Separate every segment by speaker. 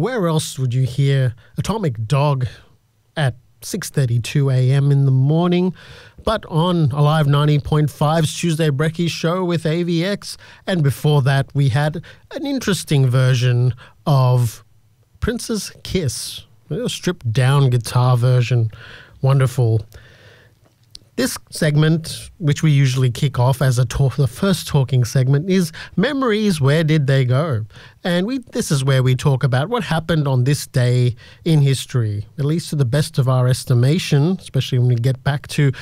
Speaker 1: where else would you hear Atomic Dog at 6:32 a.m. in the morning, but on Alive 90.5's Tuesday Brekkie show with AVX. And before that, we had an interesting version of Prince's Kiss, a stripped down guitar version. Wonderful. This segment, which we usually kick off as the first talking segment, is Memories, Where Did They Go? And this is where we talk about what happened on this day in history, at least to the best of our estimation, especially when we get back to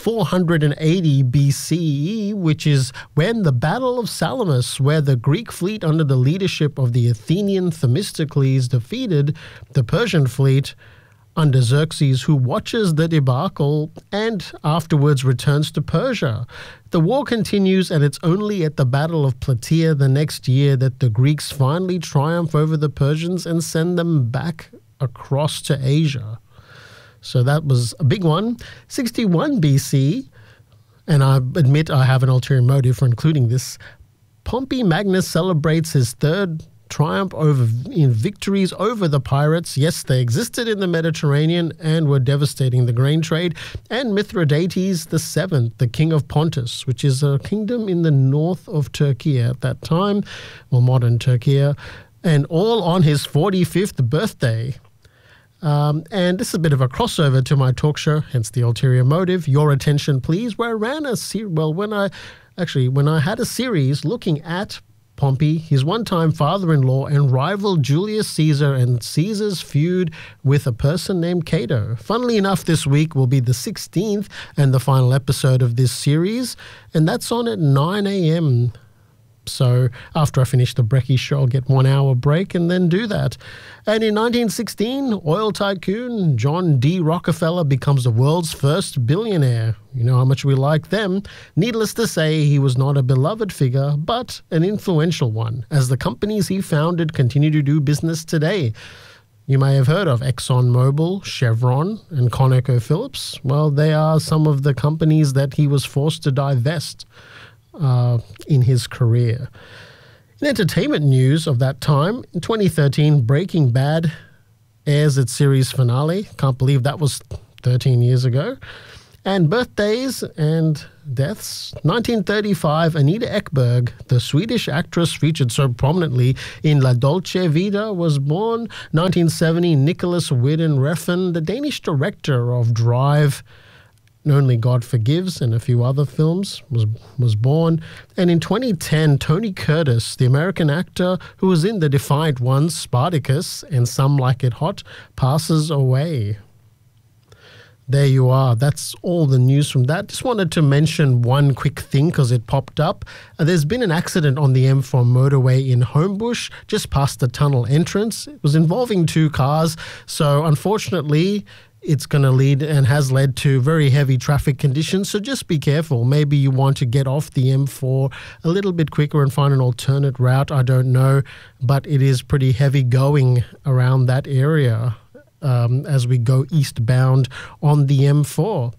Speaker 1: 480 BCE, which is when the Battle of Salamis, where the Greek fleet under the leadership of the Athenian Themistocles defeated the Persian fleet under Xerxes, who watches the debacle and afterwards returns to Persia. The war continues, and it's only at the Battle of Plataea the next year that the Greeks finally triumph over the Persians and send them back across to Asia. So that was a big one. 61 BC, and I admit I have an ulterior motive for including this, Pompey Magnus celebrates his third triumph in victories over the pirates. Yes, they existed in the Mediterranean and were devastating the grain trade. And Mithridates VII, the king of Pontus, which is a kingdom in the north of Turkey at that time, or modern Turkey, and all on his 45th birthday. And this is a bit of a crossover to my talk show, hence the ulterior motive. Your attention, please. Where I ran when I had a series looking at Pompey, his one-time father-in-law, and rival Julius Caesar and Caesar's feud with a person named Cato. Funnily enough, this week will be the 16th and the final episode of this series, and that's on at 9 a.m. So after I finish the Brekkie show, I'll get 1 hour break and then do that. And in 1916, oil tycoon John D. Rockefeller becomes the world's first billionaire. You know how much we like them. Needless to say, he was not a beloved figure, but an influential one, as the companies he founded continue to do business today. You may have heard of ExxonMobil, Chevron, and ConocoPhillips. Well, they are some of the companies that he was forced to divest in his career. In entertainment news of that time, in 2013, Breaking Bad airs its series finale. Can't believe that was 13 years ago. And birthdays and deaths. 1935, Anita Ekberg, the Swedish actress featured so prominently in La Dolce Vita, was born. 1970, Nicholas Winding Refn, the Danish director of Drive, Only God Forgives, and a few other films, was born. And in 2010, Tony Curtis, the American actor who was in The Defiant Ones, Spartacus, and Some Like It Hot, passes away. There you are. That's all the news from that. Just wanted to mention one quick thing because it popped up. There's been an accident on the M4 motorway in Homebush, just past the tunnel entrance. It was involving two cars, so unfortunately it's going to lead and has led to very heavy traffic conditions. So just be careful. Maybe you want to get off the M4 a little bit quicker and find an alternate route. I don't know, but it is pretty heavy going around that area as we go eastbound on the M4.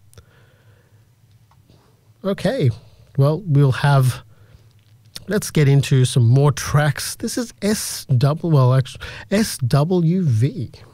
Speaker 1: Okay, well, let's get into some more tracks. This is SWV.